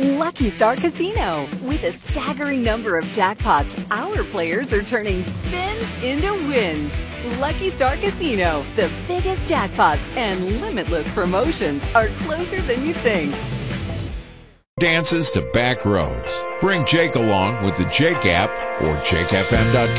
Lucky Star Casino. With a staggering number of jackpots, our players are turning spins into wins. Lucky Star Casino, the biggest jackpots and limitless promotions are closer than you think. Dances to back roads. Bring Jake along with the Jake app or JakeFM.com.